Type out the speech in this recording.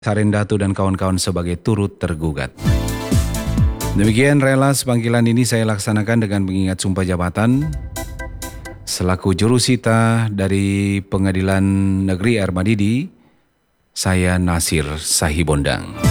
Sarendatu dan kawan-kawan sebagai turut tergugat. Demikian relas panggilan ini saya laksanakan dengan mengingat sumpah jabatan selaku jurusita dari Pengadilan Negeri Air Madidi, saya Nasir Sahibondang.